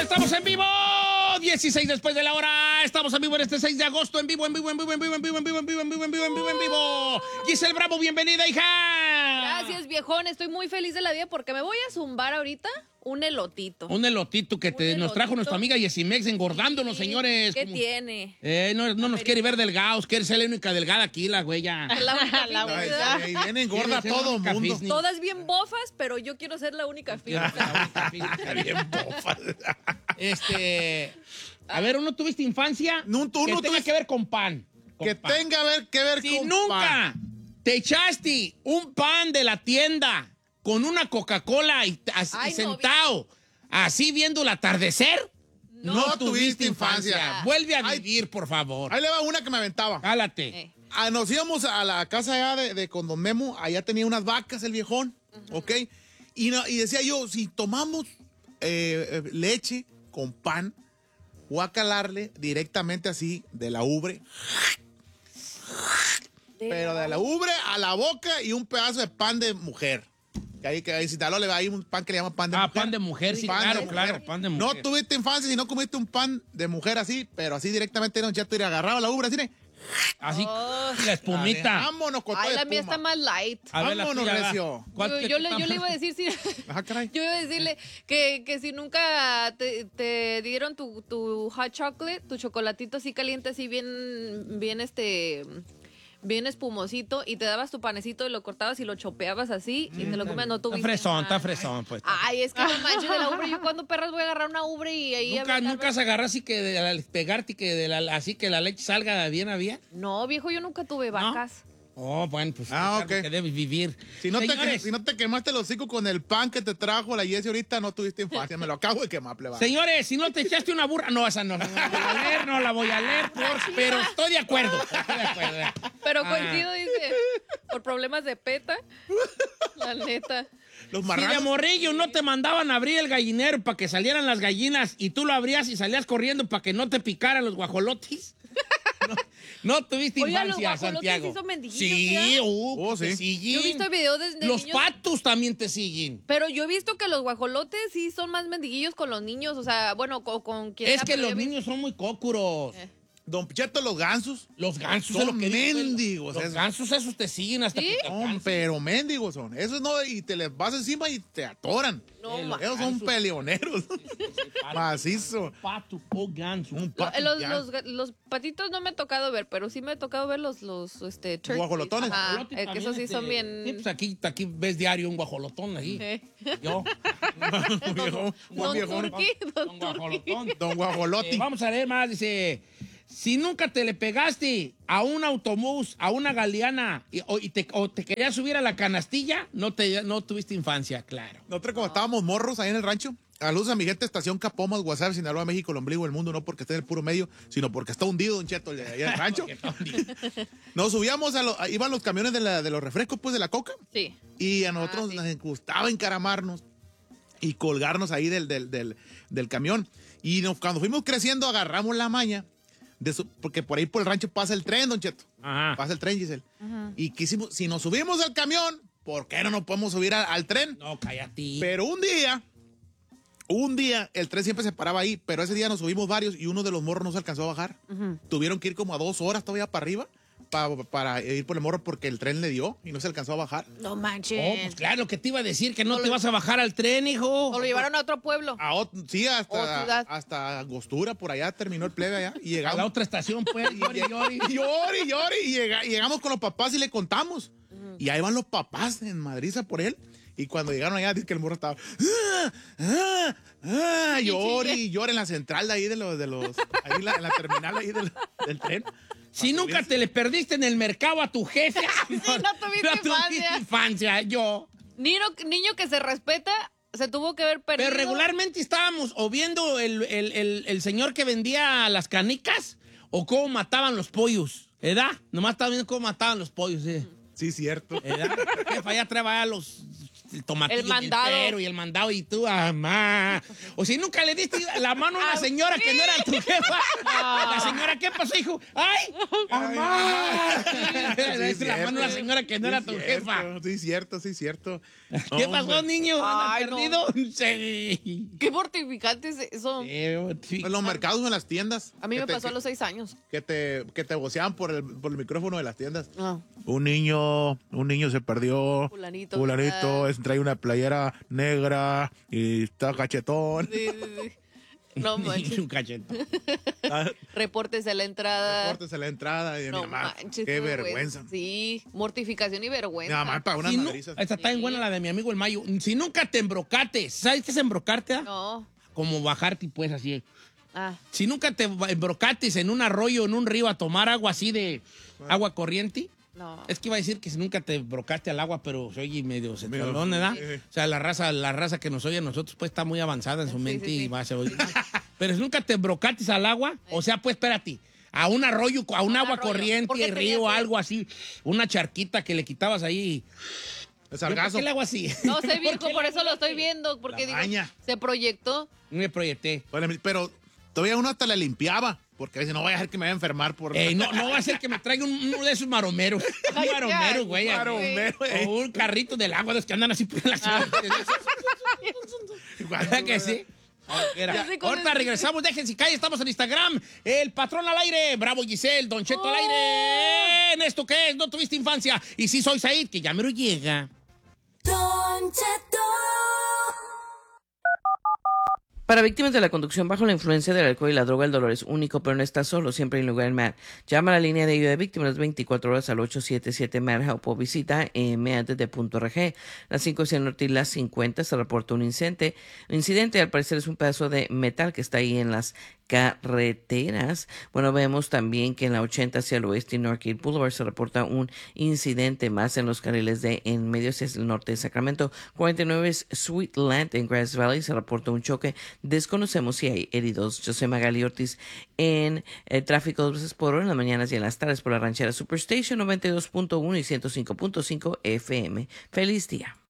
estamos en vivo. 16 después de la hora. Estamos en vivo en este 6 de agosto. En vivo. Giselle Bravo, bienvenida, hija. Gracias, viejón. Estoy muy feliz de la vida porque me voy a zumbar ahorita un elotito. Un elotito que nos trajo nuestra amiga Yesimex engordándonos, señores. ¿Qué tiene? No nos quiere ver delgados, quiere ser la única delgada aquí, la güeya. La única fitness. Ahí viene engorda todo el mundo. Todas bien bofas, pero yo quiero ser la única fitness. Bien bofas. A ver, ¿no tuviste infancia? Que tenga que ver con pan. Que tenga que ver si con nunca pan. te echaste un pan de la tienda con una Coca-Cola y sentado, así viendo el atardecer, no tuviste infancia. Vuelve a vivir, por favor. Ahí le va una que me aventaba. Jálate. Nos íbamos a la casa allá de con Don Memo. Allá tenía unas vacas el viejón, ¿ok? Y decía yo, si tomamos leche con pan, voy a calarle directamente así de la ubre. Pero de la ubre a la boca y un pedazo de pan de mujer. Que ahí si tal le va ahí un pan que le llaman pan de mujer. Pan de mujer, sí, claro, pan de mujer. No tuviste infancia si no comiste un pan de mujer así, pero así directamente no, ya te agarraba la ubre así, ¿no? Así, la espumita. Vámonos con toda la mía espuma. está más light. A ver, Vámonos, recio. Yo le iba a decir, sí. Ajá, caray. Yo iba a decirle que si nunca te dieron tu hot chocolate, tu chocolatito así caliente, así bien espumosito, y te dabas tu panecito y lo cortabas y lo chopeabas así y te lo comías, no tuviste. Está fresón, pues. Ay, es que no manches de la ubre. Yo cuando perras voy a agarrar una ubre y ahí... Nunca se agarra así que al pegarte y que así que la leche salga bien a bien. No, viejo, yo nunca tuve vacas. Oh, bueno, pues ok. que debes vivir. Si no te quemaste el hocico con el pan que te trajo la Jessie ahorita, no tuviste infancia. Me lo acabo de quemar, plebada. Señores, si no te echaste una burra... No, esa no la voy a leer, pero estoy de acuerdo. Pero coincido, dice, por problemas de peta, la neta. Los Si marranos. de morrillo no te mandaban a abrir el gallinero para que salieran las gallinas y tú lo abrías y salías corriendo para que no te picaran los guajolotes. No tuviste Oiga, infancia, los guajolotes Santiago. sí son mendiguillos, Sí, ¿verdad? te Sí. siguen. Yo he visto videos de Los niños, patos también te siguen. pero yo he visto que los guajolotes sí son más mendiguillos con los niños, o sea, bueno, con quien Es sea, que pero los yo he visto- niños son muy cócuros. Don Picheto, los gansos. Los gansos Son es lo que digo, mendigos, Los esos. gansos esos te siguen hasta ¿Sí? que te No, alcanzan. pero mendigos son. Esos no, y te les vas encima y te atoran. No, los Esos son gansos. peleoneros. Macizo. Pato o ganso. Un pato ya. Los patitos no me ha tocado ver, pero sí me ha tocado ver los turkeys. Guajolotones. Ajá, Guajolote que esos sí también, son bien... Sí, pues aquí ves diario un guajolotón ahí. Yo. Un viejón. Turqui, Don guajolotón. Don Guajoloti. Vamos a leer más, dice... Si nunca te le pegaste a un autobús, a una galeana, o te querías subir a la canastilla, no tuviste infancia, claro. Nosotros como estábamos morros ahí en el rancho, a luz a mi gente, estación Capomas, WhatsApp, Sinaloa, México, el ombligo del mundo, no porque esté en el puro medio, sino porque está hundido, Don Cheto, allá en el rancho. Nos subíamos iban los camiones de los refrescos, pues, de la coca, Sí. y a nosotros sí. nos gustaba encaramarnos y colgarnos ahí del camión. Y cuando fuimos creciendo, agarramos la maña, porque por ahí por el rancho pasa el tren, Don Cheto. Ajá. Pasa el tren, Giselle. Y quisimos, si nos subimos al camión, ¿por qué no nos podemos subir al tren? No, cállate. Pero un día, el tren siempre se paraba ahí, pero ese día nos subimos varios y uno de los morros no se alcanzó a bajar. Tuvieron que ir como a 2 horas todavía para arriba para ir por el morro porque el tren le dio y no se alcanzó a bajar. No manches. Oh, pues claro, lo que te iba a decir, que no te vas a bajar al tren, hijo. O lo llevaron a otro pueblo. Sí, O ciudad. hasta Angostura, por allá terminó el plebe allá. Y A llegamos. la otra estación, pues, llori. Y llegamos con los papás y le contamos. Y ahí van los papás en Madrid por él. Y cuando llegaron allá, dice que el morro estaba. Llori en la central de ahí de los ahí en la terminal ahí del tren. Si nunca te le perdiste en el mercado a tu jefe. Sí, no tuviste infancia, yo. Niño que se respeta, se tuvo que ver perdido. Pero regularmente estábamos o viendo el señor que vendía las canicas o cómo mataban los pollos, ¿verdad? Nomás estaba viendo cómo mataban los pollos, ¿eh? Sí, cierto. ¿Verdad? Jefa, ya traía los el tomatillo El mandado. y el mandado y tú, mamá. O si nunca le diste la mano a una señora que no era tu jefa. La señora, ¿qué pasó, hijo? ¡Ay! ¡Mamá! Le diste la mano a la señora que no era tu jefa. Sí, cierto. ¿Qué pasó, niño? Ay, ¿Andas perdido? Sí. Qué mortificante es eso. En los mercados o en las tiendas. A mí me pasó a los 6 años. Que te voceaban por el micrófono de las tiendas. Ah. Un niño se perdió. Fulanito. Trae una playera negra y está cachetón. Sí. No manches. Un cachete. Reportes a la entrada. Y No mi mamá, manches, qué vergüenza. Sí, mortificación y Mi vergüenza. mamá pagó unas madrizas. Esta está bien buena, la de mi amigo el Mayo. Si nunca te embrocates, ¿sabes qué es embrocarte? No. Como bajarte, pues, así. Ah, Si nunca te embrocates en un arroyo, en un río, a tomar agua así de agua corriente. no. Es que iba a decir que si nunca te brocaste al agua, pero se oye medio cetrolón, ¿verdad? Sí. O sea, la raza que nos oye a nosotros, pues, está muy avanzada en su mente sí. y va a ser oír. Pero si nunca te brocates al agua, o sea, pues, espérate, a un arroyo, a un agua arroyo. corriente, ¿Por qué río, tenías algo así, una charquita que le quitabas ahí. El ¿Por sargazo. qué le hago así? No sé, viejo, qué por le eso hago lo estoy así? viendo, porque La digo, baña. se proyectó. Me proyecté. Pero todavía uno hasta le limpiaba. Porque a veces no voy a dejar que me vaya a enfermar por... No va a ser que me traiga uno de esos maromeros. Un Ay, maromero, ya, güey. maromero, O un carrito del agua, los que andan así por la ciudad. ¿Verdad que sí? Ya sé cuál Ahorita es. regresamos, déjense caer, estamos en Instagram. El patrón al aire, Bravo Giselle, Don Cheto al aire. ¿En esto qué es? ¿No tuviste infancia? Y sí soy Said, que ya mero llega. Don Cheto. Para víctimas de la conducción bajo la influencia del alcohol y la droga, el dolor es único, pero no está solo, siempre hay un lugar en MAD. Llama a la línea de ayuda de víctimas las 24 horas al 877-MAD-HELP o visita mad.org. Las 500 Norte y las 50 se reportó un incidente, al parecer es un pedazo de metal que está ahí en las carreteras. Bueno, vemos también que en la 80 hacia el oeste y Northgate Boulevard se reporta un incidente más en los carriles de en medio hacia el norte de Sacramento. 49 es Sweetland en Grass Valley, se reportó un choque. Desconocemos si hay heridos. Yo soy Magali Ortiz en el tráfico 2 veces por hora en las mañanas y en las tardes por la ranchera Superstation 92.1 y 105.5 FM. Feliz día.